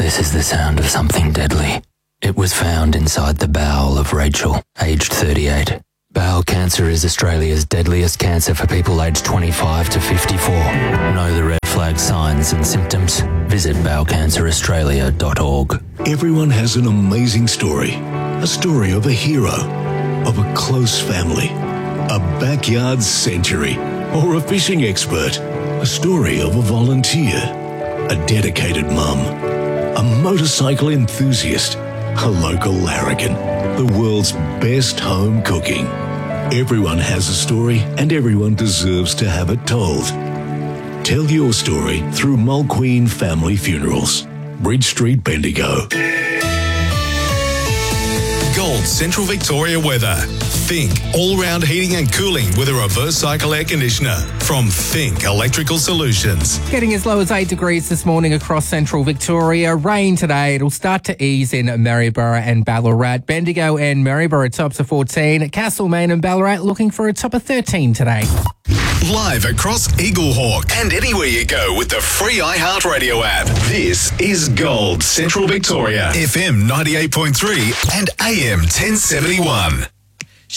This is the sound of something deadly. It was found inside the bowel of Rachel, aged 38. Bowel cancer is Australia's deadliest cancer for people aged 25 to 54. Know the red flag signs and symptoms? Visit bowelcanceraustralia.org. Everyone has an amazing story. A story of a hero, of a close family, a backyard century, or a fishing expert. A story of a volunteer, a dedicated mum, a motorcycle enthusiast, a local larrikin, the world's best home cooking. Everyone has a story and everyone deserves to have it told. Tell your story through Mulqueen Family Funerals, Bridge Street, Bendigo. Gold Central Victoria weather. Think all-round heating and cooling with a reverse cycle air conditioner from Think Electrical Solutions. Getting as low as 8 degrees this morning across central Victoria. Rain today. It'll start to ease in Maryborough and Ballarat. Bendigo and Maryborough tops of 14. Castlemaine and Ballarat looking for a top of 13 today. Live across Eaglehawk and anywhere you go with the free iHeartRadio app. This is Gold Central Victoria. FM 98.3 and AM 1071.